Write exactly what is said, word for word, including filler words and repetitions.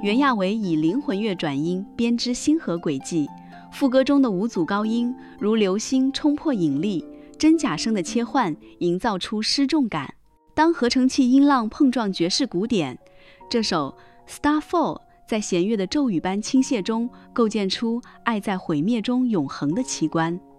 袁娅维以灵魂乐转音编织星河轨迹，副歌中的五组高音如流星冲破引力，真假声的切换营造出失重感。当合成器音浪碰撞爵士鼓点，这首 Starfall 在弦乐的骤雨般倾泻中构建出爱在毁灭中永恒的奇观。